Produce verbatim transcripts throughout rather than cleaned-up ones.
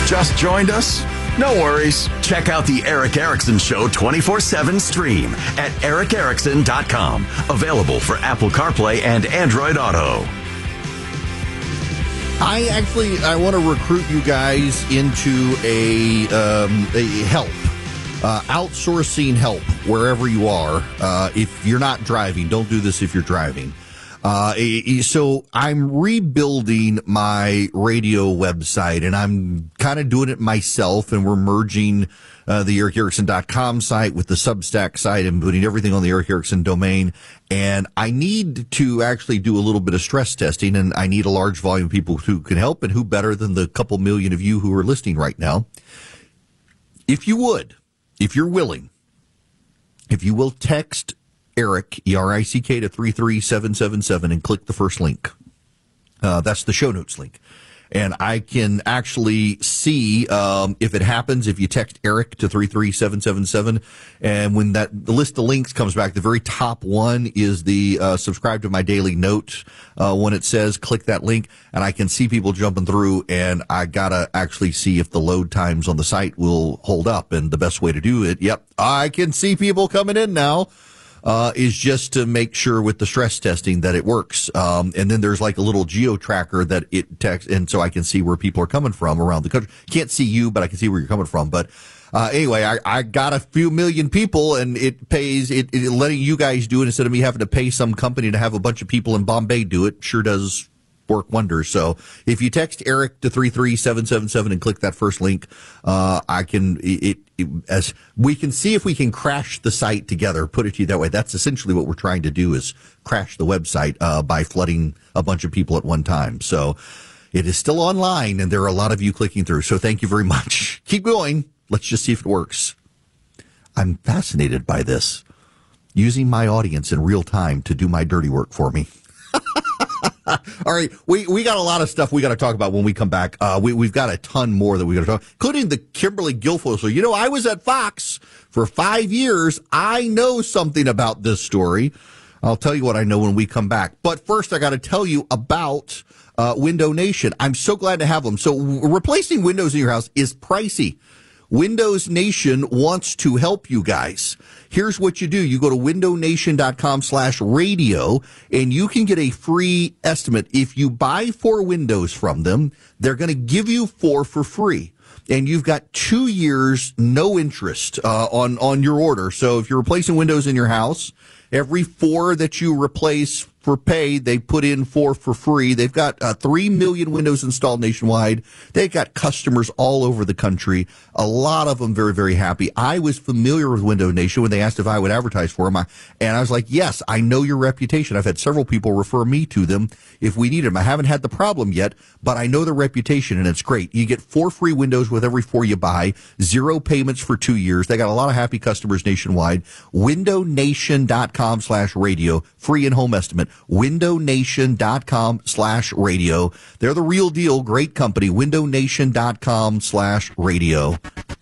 Just joined us? No worries. Check out the Eric Erickson Show twenty-four seven stream at eric erickson dot com. Available for Apple CarPlay and Android Auto. I actually, I want to recruit you guys into a, um, a help, uh, outsourcing help wherever you are. Uh, if you're not driving, don't do this if you're driving. Uh, so I'm rebuilding my radio website, and I'm kind of doing it myself, and we're merging uh, the eric erickson dot com site with the Substack site and putting everything on the Eric Erickson domain. And I need to actually do a little bit of stress testing, and I need a large volume of people who can help, and who better than the couple million of you who are listening right now. If you would, if you're willing, if you will text Eric, E R I C K, to three three seven seven seven and click the first link. Uh, that's the show notes link. And I can actually see um, if it happens if you text Eric to three three seven seven seven. And when that the list of links comes back, the very top one is the uh, subscribe to my daily note. Uh, when it says click that link, and I can see people jumping through, and I got to actually see if the load times on the site will hold up. And the best way to do it, yep, I can see people coming in now. Uh, is just to make sure with the stress testing that it works. Um, and then there's like a little geo tracker that it text, and so I can see where people are coming from around the country. Can't see you, but I can see where you're coming from. But, uh, anyway, I, I got a few million people, and it pays, it, it letting you guys do it instead of me having to pay some company to have a bunch of people in Bombay do it sure does work wonders. So if you text Eric to three three seven seven seven and click that first link, uh, I can, it, it, as we can see if we can crash the site together, put it to you that way. That's essentially what we're trying to do, is crash the website, uh, by flooding a bunch of people at one time. So it is still online, and there are a lot of you clicking through. So thank you very much. Keep going. Let's just see if it works. I'm fascinated by this, using my audience in real time to do my dirty work for me. All right, we, we got a lot of stuff we got to talk about when we come back. Uh, we, we've got a ton more that we got to talk, including the Kimberly Guilfoyle. So, you know, I was at Fox for five years. I know something about this story. I'll tell you what I know when we come back. But first, I got to tell you about uh, Window Nation. I'm so glad to have them. So replacing windows in your house is pricey. Windows Nation wants to help you guys. Here's what you do. You go to window nation dot com slash radio, and you can get a free estimate. If you buy four windows from them, they're going to give you four for free. And you've got two years, no interest uh, on, on your order. So if you're replacing windows in your house, every four that you replace for pay, they put in four for free. They've got uh, three million windows installed nationwide. They've got customers all over the country. A lot of them very, very happy. I was familiar with Window Nation when they asked if I would advertise for them. I, and I was like, yes, I know your reputation. I've had several people refer me to them if we need them. I haven't had the problem yet, but I know the reputation, and it's great. You get four free windows with every four you buy, zero payments for two years. They got a lot of happy customers nationwide. window nation dot com slash radio, free and home estimate. window nation dot com slash radio. They're the real deal. Great company. window nation dot com slash radio.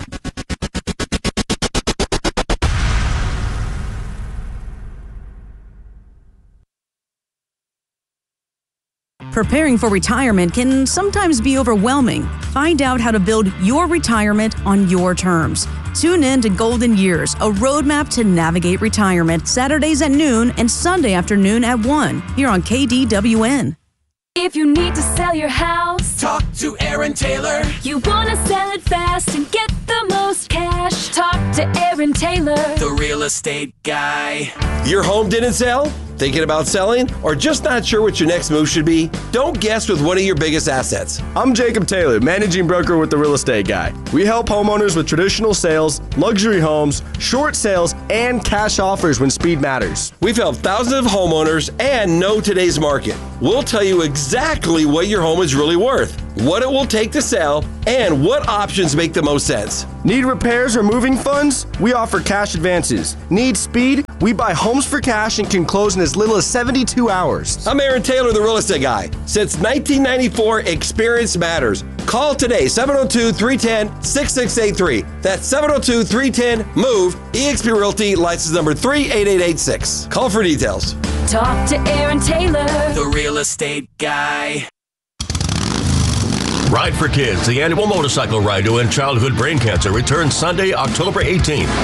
Preparing for retirement can sometimes be overwhelming. Find out how to build your retirement on your terms. Tune in to Golden Years, a roadmap to navigate retirement, Saturdays at noon and Sunday afternoon at one, here on K D W N. If you need to sell your house, talk to Aaron Taylor. You want to sell it fast and get the most cash, talk to Aaron Taylor, the real estate guy. Your home didn't sell? Thinking about selling? Or just not sure what your next move should be? Don't guess with one of your biggest assets. I'm Jacob Taylor, managing broker with The Real Estate Guy. We help homeowners with traditional sales, luxury homes, short sales, and cash offers when speed matters. We've helped thousands of homeowners and know today's market. We'll tell you exactly what your home is really worth, what it will take to sell, and what options make the most sense. Need repairs or moving funds? We offer cash advances. Need speed? We buy homes for cash and can close in as little as seventy-two hours. I'm Aaron Taylor, the Real Estate Guy. Since nineteen ninety-four, experience matters. Call today, seven oh two, three one oh, six six eight three. That's seven oh two, three one oh, MOVE, eXp Realty, license number three eight eight eight six. Call for details. Talk to Aaron Taylor, the Real Estate Guy. Ride for Kids, the annual motorcycle ride to end childhood brain cancer, returns Sunday, October eighteenth.